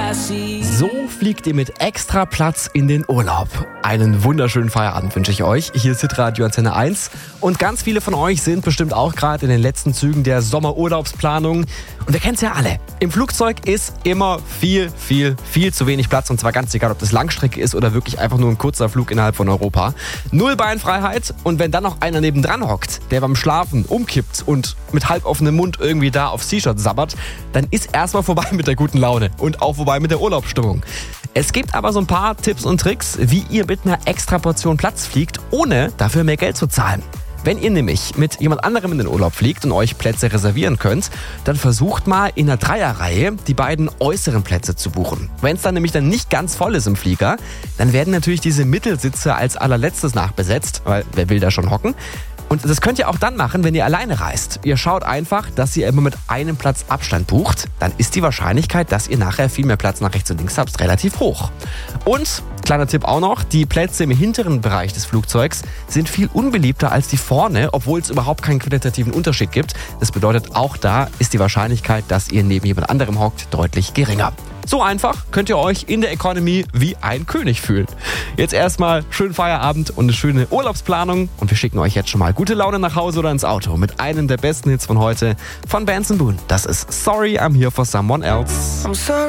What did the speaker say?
So fliegt ihr mit extra Platz in den Urlaub. Einen wunderschönen Feierabend wünsche ich euch. Hier ist Hitradio Antenne 1. Und ganz viele von euch sind bestimmt auch gerade in den letzten Zügen der Sommerurlaubsplanung. Und wir kennen es ja alle. Im Flugzeug ist immer viel zu wenig Platz. Und zwar ganz egal, ob das Langstrecke ist oder wirklich einfach nur ein kurzer Flug innerhalb von Europa. Null Beinfreiheit. Und wenn dann noch einer nebendran hockt, der beim Schlafen umkippt und mit halb offenem Mund irgendwie da aufs T-Shirt sabbert, dann ist erstmal vorbei mit der guten Laune und auch vorbei mit der Urlaubsstimmung. Es gibt aber so ein paar Tipps und Tricks, wie ihr mit einer extra Portion Platz fliegt, ohne dafür mehr Geld zu zahlen. Wenn ihr nämlich mit jemand anderem in den Urlaub fliegt und euch Plätze reservieren könnt, dann versucht mal in einer Dreierreihe die beiden äußeren Plätze zu buchen. Wenn es dann nämlich nicht ganz voll ist im Flieger, dann werden natürlich diese Mittelsitze als allerletztes nachbesetzt, weil wer will da schon hocken? Und das könnt ihr auch dann machen, wenn ihr alleine reist. Ihr schaut einfach, dass ihr immer mit einem Platz Abstand bucht. Dann ist die Wahrscheinlichkeit, dass ihr nachher viel mehr Platz nach rechts und links habt, relativ hoch. Und, kleiner Tipp auch noch, die Plätze im hinteren Bereich des Flugzeugs sind viel unbeliebter als die vorne, obwohl es überhaupt keinen qualitativen Unterschied gibt. Das bedeutet, auch da ist die Wahrscheinlichkeit, dass ihr neben jemand anderem hockt, deutlich geringer. So einfach könnt ihr euch in der Economy wie ein König fühlen. Jetzt erstmal schönen Feierabend und eine schöne Urlaubsplanung. Und wir schicken euch jetzt schon mal gute Laune nach Hause oder ins Auto mit einem der besten Hits von heute von Benson Boone. Das ist Sorry, I'm Here for Someone Else. I'm sorry.